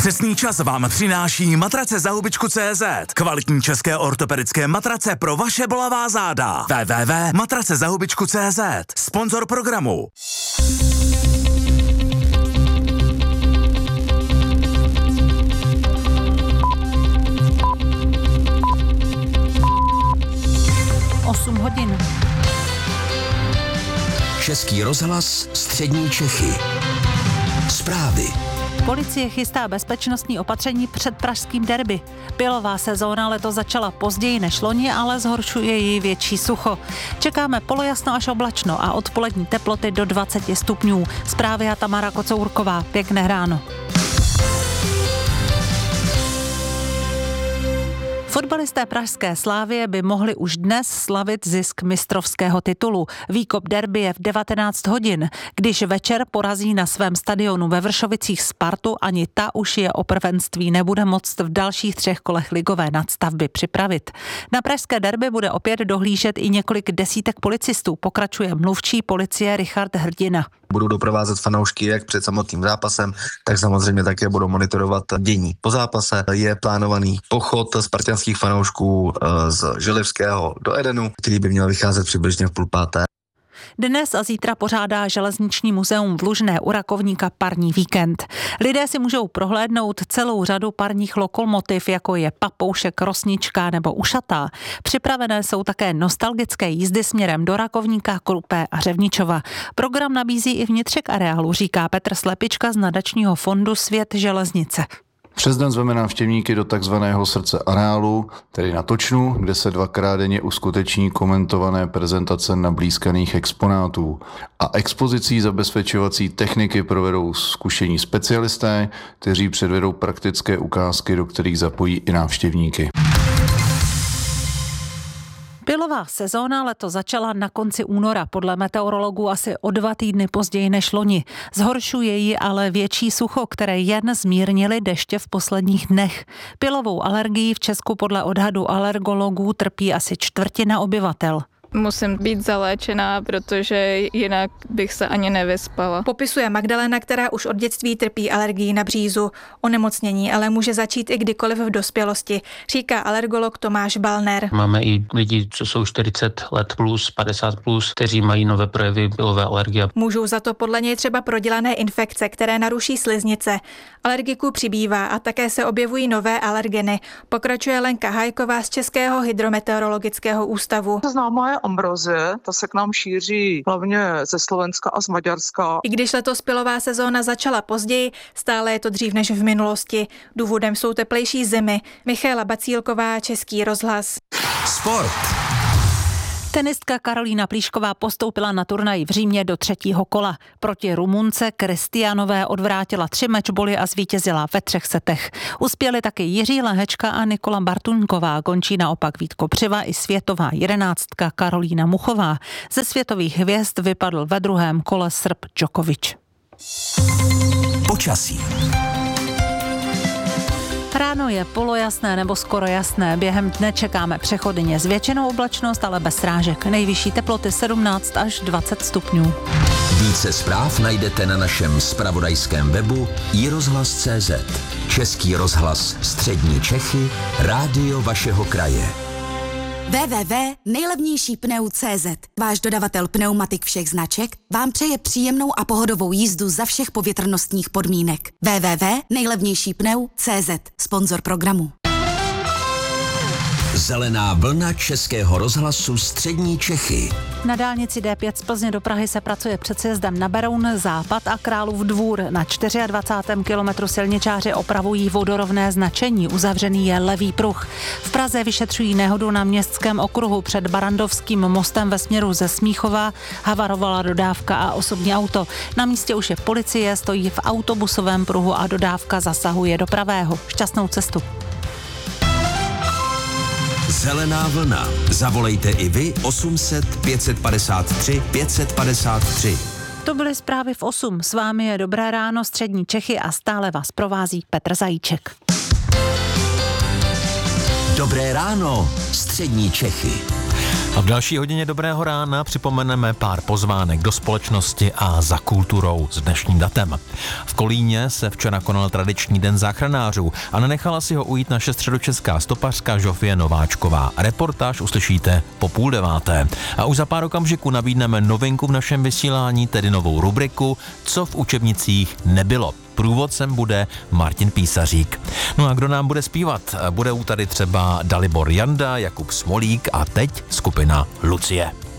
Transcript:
Přesný čas vám přináší matrace za hubičku.cz. Kvalitní české ortopedické matrace pro vaše bolavá záda. www.matracezahubičku.cz. Sponzor programu. Osm hodin. Český rozhlas, střední Čechy. Zprávy. Policie chystá bezpečnostní opatření před pražským derby. Pilová sezóna letos začala později než loni, ale zhoršuje ji větší sucho. Čekáme polojasno až oblačno a odpolední teploty do 20 stupňů. Zprávy a Tamara Kocourková. Pěkné ráno. Fotbalisté pražské Slavie by mohli už dnes slavit zisk mistrovského titulu. Výkop derby je v 19 hodin. Když večer porazí na svém stadionu ve Vršovicích Spartu, ani ta už je o prvenství nebude moct v dalších 3 kolech ligové nadstavby připravit. Na pražské derby bude opět dohlížet i několik desítek policistů, pokračuje mluvčí policie Richard Hrdina. Budou doprovázet fanoušky jak před samotným zápasem, tak samozřejmě také budou monitorovat dění. Po zápase je plánovaný pochod spartanských fanoušků z Želivského do Edenu, který by měl vycházet přibližně v 4:30. Dnes a zítra pořádá Železniční muzeum v Lužné u Rakovníka parní víkend. Lidé si můžou prohlédnout celou řadu parních lokomotiv, jako je Papoušek, Rosnička nebo Ušatá. Připravené jsou také nostalgické jízdy směrem do Rakovníka, Krupé a Řevničova. Program nabízí i vnitřek areálu, říká Petr Slepička z nadačního fondu Svět železnice. Přes den zveme návštěvníky do takzvaného srdce areálu, tedy na Točnu, kde se 2krát denně uskuteční komentované prezentace nablízkaných exponátů. A expozicí zabezpečovací techniky provedou zkušení specialisté, kteří předvedou praktické ukázky, do kterých zapojí i návštěvníky. Pilová sezóna letos začala na konci února, podle meteorologů asi o 2 týdny později než loni. Zhoršuje ji ale větší sucho, které jen zmírnily deště v posledních dnech. Pilovou alergií v Česku podle odhadu alergologů trpí asi 1/4 obyvatel. Musím být zaléčená, protože jinak bych se ani nevyspala. Popisuje Magdalena, která už od dětství trpí alergií na břízu. Onemocnění ale může začít i kdykoliv v dospělosti, říká alergolog Tomáš Balner. Máme i lidi, co jsou 40 let plus, 50 plus, kteří mají nové projevy pilové alergie. Můžou za to podle něj třeba prodělané infekce, které naruší sliznice. Alergiků přibývá a také se objevují nové alergeny. Pokračuje Lenka Hajková z Českého hydrometeorologického ústavu. Známá je ambrozie, ta se k nám šíří hlavně ze Slovenska a z Maďarska. I když letos pilová sezóna začala později, stále je to dřív než v minulosti. Důvodem jsou teplejší zimy. Michaela Bacílková, Český rozhlas. Sport. Tenistka Karolína Plíšková postoupila na turnaj v Římě do 3. kola. Proti Rumunce Kristianové odvrátila 3 mečboly a zvítězila ve 3 setech. Uspěli taky Jiří Lehečka a Nikola Bartuňková, končí naopak Vít Kopřiva i světová 11. Karolína Muchová. Ze světových hvězd vypadl ve 2. kole Srb Djokovic. Počasí. Ráno je polojasné nebo skoro jasné. Během dne čekáme přechodně zvětšenou oblačnost, ale bez srážek. Nejvyšší teploty 17 až 20 stupňů. Více zpráv najdete na našem zpravodajském webu iRozhlas.cz. Český rozhlas, střední Čechy, rádio vašeho kraje. www.nejlevnějšípneu.cz. Váš dodavatel pneumatik všech značek vám přeje příjemnou a pohodovou jízdu za všech povětrnostních podmínek. www.nejlevnějšípneu.cz. Sponzor programu. Zelená vlna Českého rozhlasu, střední Čechy. Na dálnici D5 z Plzně do Prahy se pracuje před sjezdem na Beroun západ a Králův Dvůr. Na 24. kilometru silničáři opravují vodorovné značení, uzavřený je levý pruh. V Praze vyšetřují nehodu na Městském okruhu před Barandovským mostem ve směru ze Smíchova. Havarovala dodávka a osobní auto. Na místě už je policie, stojí v autobusovém pruhu a dodávka zasahuje do pravého. Šťastnou cestu. Zelená vlna. Zavolejte i vy 800 553 553. To byly zprávy v 8. S vámi je Dobré ráno, střední Čechy a stále vás provází Petr Zajíček. Dobré ráno, střední Čechy. A v další hodině Dobrého rána připomeneme pár pozvánek do společnosti a za kulturou s dnešním datem. V Kolíně se včera konal tradiční den záchranářů a nenechala si ho ujít naše středočeská stopařka Žofie Nováčková. Reportáž uslyšíte po 8:30. A už za pár okamžiků nabídneme novinku v našem vysílání, tedy novou rubriku Co v učebnicích nebylo. Průvodcem bude Martin Písařík. No a kdo nám bude zpívat? Budou tady třeba Dalibor Janda, Jakub Smolík a teď skupina Lucie.